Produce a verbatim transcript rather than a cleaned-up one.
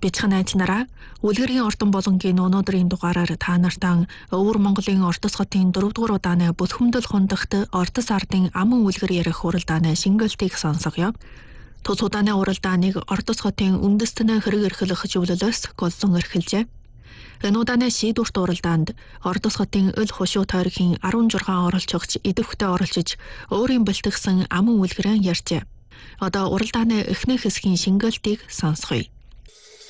Бичгэн найзнараа үлгэрийн ордон болонгийн өнөөдрийн дугаараар та нартай Өвөр Монголын Ордос хотын дөрөвдүгээр удааны Бүлхэмдэл хундагт Ордос ардын аман үлгэр ярих уралдааны шингэлтийг сонсгоё. Тус удааны уралдааныг Ордос хотын үндэстэн хэрэг эрхлэх зөвлөлөөс голлон эрхэлжээ. Энэ удааны шийдвэрт уралдаанд Ордос хотын өл хушуу тойргийн арван жургаан оролцогч идэвхтэй оролцож өөрийн бэлтгэсэн аман үлгэрэн ярьжээ. Одоо уралдааны эхний хэсгийн шингэлтийг сонсгоё.